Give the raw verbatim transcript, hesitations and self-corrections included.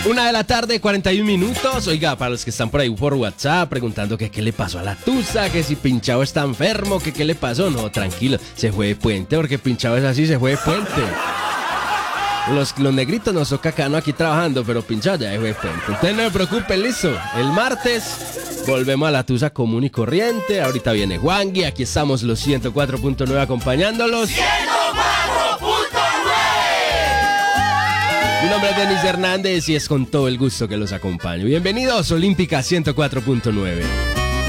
Una de la tarde, cuarenta y un minutos. Oiga, para los que están por ahí por WhatsApp preguntando que qué le pasó a la Tusa, que si Pinchado está enfermo, que qué le pasó. No, tranquilo, se fue de puente, porque Pinchado es así, se fue de puente. Los, los negritos nos toca acá, no aquí trabajando, pero Pinchado ya se fue de puente. Entonces no me preocupen, listo. El martes volvemos a la Tusa común y corriente. Ahorita viene Juangui, aquí estamos los ciento cuatro punto nueve acompañándolos. ciento cuatro punto nueve. Mi nombre es Denis Hernández y es con todo el gusto que los acompaño. Bienvenidos, Olímpica ciento cuatro punto nueve.